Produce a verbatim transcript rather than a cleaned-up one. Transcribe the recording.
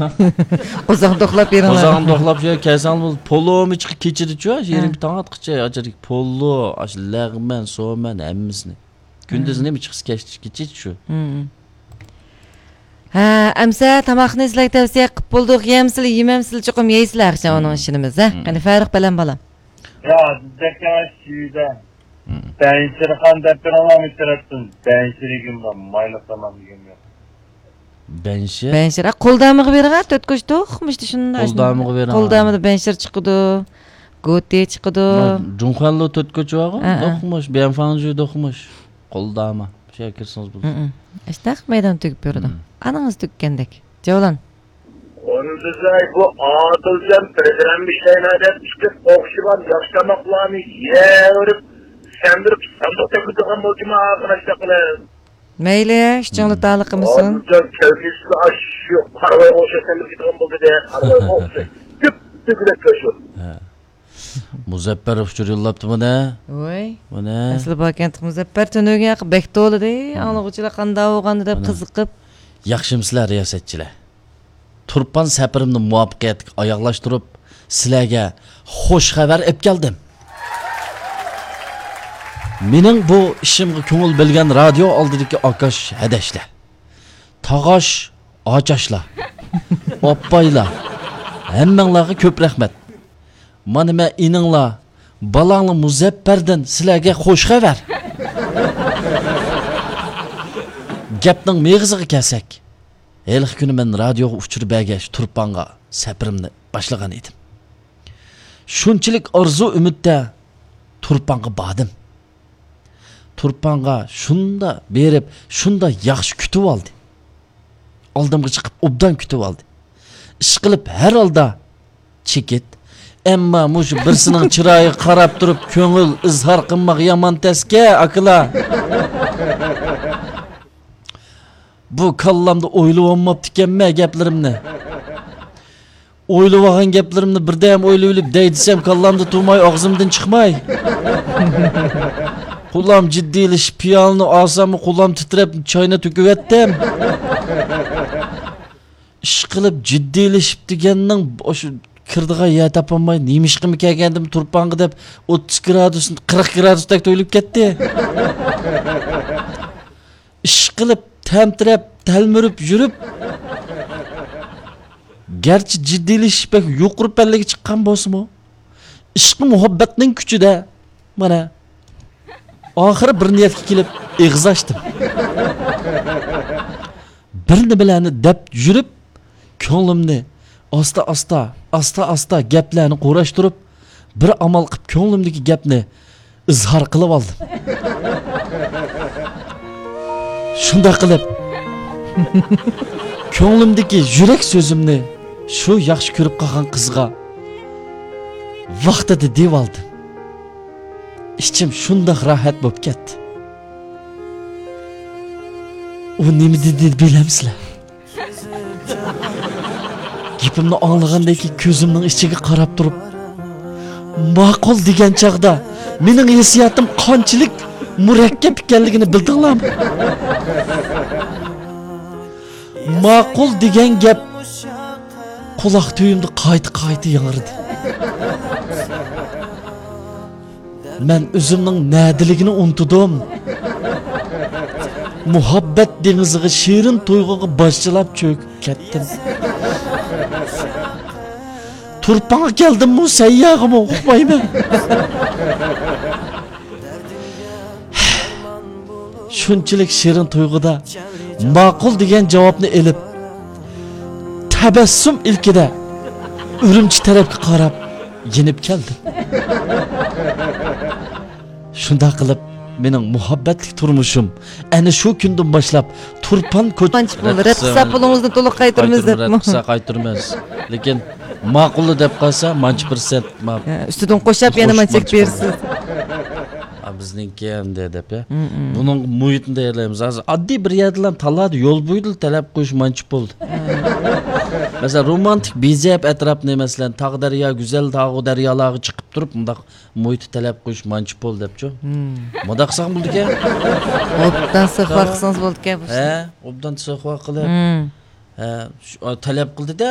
Qozağın to'xlab beringlar. Qozağın to'xlab şey kelsan bu polomi chiqib kechirdi-chu, yerim tаңатqıcha ajrik polo, aş lag'man, so'man hammasini. Gündüz nima chiqsa kechirdi shu. Ha, amsa tamoqni sizlarga tavsiya qilib bo'ldik. Yemsizlar, yemamsizlar cho'qim yeysizlar o'sha onun işimiz, ha. Qani farq bilan bolam. Ya, bizga shuyda. Bensirxan deb biramam itiratsın. Bensirigim var, mayla tamam digim yok. Benşir. Benşir, qo'ldamig'i berga to'tkosh to'qmishdi shunda. Qo'ldamig'i berga. Qo'ldamida benşir chiqdi. Gote chiqdi. Junxanlo to'tkoch var. Do'qmush, benfanju do'qmush. Qo'ldama. Şey kirsiniz bu. İşte meydan tüküp berdi. Ananız tükkendek. Javlan. Onu düzey bu Adılcan prezidentmişlerine de çıkıp okşuvan yaşlamaklarını yeğirip sendırıp sandıkta kutuğun bulcuma arkadaşlar kılın. Meyle, işçinli talıqı mısın? Adılcan kevgisi aşıyor. Harvaya olşa sendırıp kutuğun buldu diye. Harvaya olşa. Tüp tüpüle köşür. Muzaffarov uçur yollabdı mı ne? Oy. Bu ne? Aslı bakent Muzaffar tönögün yaqı bekti oğlu dey. Anlıqçılar qanda oğandı dep kızıqıp. Yaxşımsizlar riyasetçiler. Turpan səpirimni muvaffaqiyatga oyoqlashtirib, sizlarga xush xabar olib keldim. Mening bu ishimga ko'ngil bilgan radio oldidagi akash hadashlar. Tog'osh, ochashlar. Oppoylar. Hammanglarga ko'p rahmat. Mana men ininglar, balangli Muzaffardan sizlarga xush xabar. Gapning meg'iziga kelsak, ilk kuni men radioga uchirib bergach Turpanga safirimni boshlagan edim. Shunchalik orzu umidda Turpanga bordim. Turpanga shunda berib, shunda yaxshi kutib oldi. Oldimga chiqib obdan kutib oldi. Ish qilib har holda chekit. Emma mushu birsining chiroyi qarab turib ko'ngil izhor qilmoq yomon taska akla. Bu kallamda o'ylab olmabdi ekanman gaplarimni. O'ylab olgan gaplarimni birda ham o'ylab olib deysam kallamda turmay og'zimdan chiqmay. Qulam jiddiyleşib piyolni olsam qulam titrab choyni to'kiyotdim. Ish qilib jiddiyleşib deganning o'sha kirdiga ya topolmay nemishqimi kelgandim Turpanga deb o'ttiz gradus qirq gradusda to'yilib ketdi. Ish qilib tamtirab talmurib yurib garchi jiddiyleşib yuqori pallaga chiqqan bo'lsa-mu ishqi muhabbatning kuchida mana oxiri bir niyatga kelib eg'iz ochdim. Birini bilan deb yurib ko'nglimni asta asta asta asta gaplarni qo'rashtirib bir amal qilib ko'nglimdagi gapni izhor qilib oldim. Shunda qilib ko'nglimdagi yurak so'zimni shu yaxshi ko'rib qolgan qizga vaqtida deb oldim. İçim shunda rahat bo'lib ketdi. U nima dedi bilamsizlar? Gapimni anglagandek ko'zimning ichiga qarab turib, ma'qul degan chaqda mening hissiyotim qanchalik murakkab ekanligini bildinglarmi? Ma'qul degan gap quloq tuyimda qayta-qayta yangridi. Men o'zimning nadiligini unutdim. Muhabbat dengiziga shirin to'yg'iga boshchilab cho'kib ketdim. Turpanga keldim-mu, sayyog'im uqmayman. Shunchalik shirin to'yg'ida ma'qul degan javobni elib, tabassum ilkida Urumchi tarafga qarab yenib keldim. Shunda qilib mening muhabbatli turmushim ana shu kundan boshlab Turpan ko'chib bo'ldi. Ratsa pulingizni to'liq qaytaramiz deb. Ratsa qaytaramiz. Lekin ma'qul deb qolsa manchi persent ustidan qo'shib yana manchak bersiz. Bizningki ham deb ya. Buning muhitini tayyorlaymiz. Hozir oddiy bir yerdan taladi yo'l bo'yida talab qo'yish manchi bo'ldi. Mesela romantik bezep etrafını mesela tağ derya güzel tağ deryalarga chiqib turib bundaq muhit talab qo'yish manchi bo'ldi debchi. Moda qilsaq bo'ldi ekan. Obdan suhbat qilsangiz bo'ldi ekan. He, obdan suhbat qilib. Ha, talab qildi-da